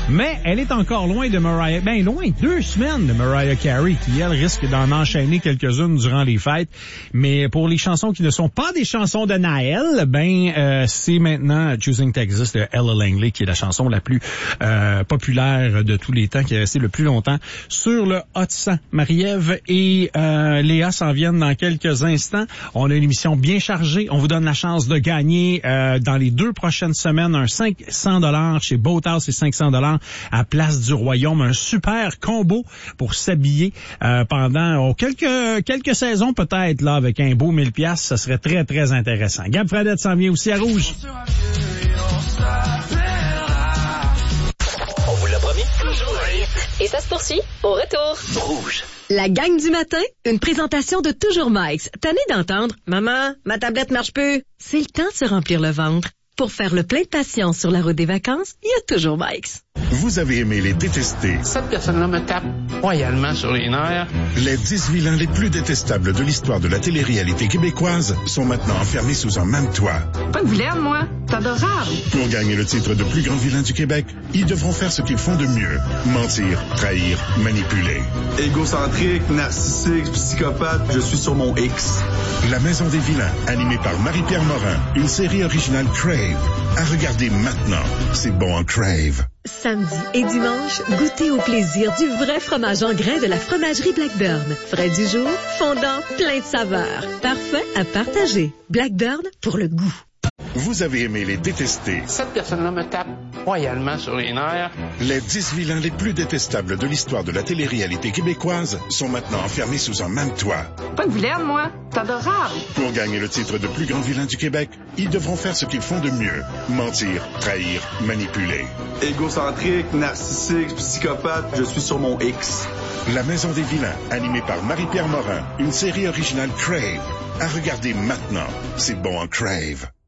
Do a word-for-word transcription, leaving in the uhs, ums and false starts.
Mais elle est encore loin de Mariah, ben loin, deux semaines de Mariah Carey, qui elle risque d'en enchaîner quelques-unes durant les fêtes. Mais pour les chansons qui ne sont pas des chansons de Noël, ben euh, c'est maintenant Choosing Texas de Ella Langley qui est la chanson la plus euh, populaire de tous les temps, qui est restée le plus longtemps sur le Hot cent. Marie-Ève et euh, Léa s'en viennent dans quelques instants. On a une émission bien chargée. On vous donne la chance de gagner euh, dans les deux prochaines semaines un cinq cents dollars chez Boathouse et cinq cents dollars à Place du Royaume. Un super combo pour s'habiller euh, pendant oh, quelques quelques saisons peut-être là avec un beau mille piastres. Ça serait très très intéressant. Gab Fradette s'en vient aussi à Rouge. On vous l'a promis. Toujours. Et ça se poursuit au retour. Rouge. La gang du matin, une présentation de Toujours Mike's. Tanné d'entendre « Maman, ma tablette marche plus ». C'est le temps de se remplir le ventre. Pour faire le plein de patience sur la route des vacances, il y a Toujours Mike's. Vous avez aimé les détestés. Cette personne-là me tape royalement sur les nerfs. Les dix vilains les plus détestables de l'histoire de la télé-réalité québécoise sont maintenant enfermés sous un même toit. Pas de vilaine, moi. C'est adorable. Pour gagner le titre de plus grand vilain du Québec, ils devront faire ce qu'ils font de mieux. Mentir, trahir, manipuler. Égocentrique, narcissique, psychopathe, je suis sur mon X. La Maison des vilains, animée par Marie-Pierre Morin, une série originale Crave. À regarder maintenant, c'est bon en Crave. Samedi et dimanche, goûtez au plaisir du vrai fromage en grains de la fromagerie Blackburn. Frais du jour, fondant, plein de saveurs. Parfait à partager. Blackburn pour le goût. Vous avez aimé les détestés. Cette personne-là me tape royalement sur les nerfs. Les dix vilains les plus détestables de l'histoire de la télé-réalité québécoise sont maintenant enfermés sous un même toit. Pas de vilaine, moi. C'est adorable. Pour gagner le titre de plus grand vilain du Québec, ils devront faire ce qu'ils font de mieux. Mentir, trahir, manipuler. Égocentrique, narcissique, psychopathe, je suis sur mon X. La Maison des vilains, animée par Marie-Pierre Morin, une série originale Crave. À regarder maintenant, c'est bon en Crave.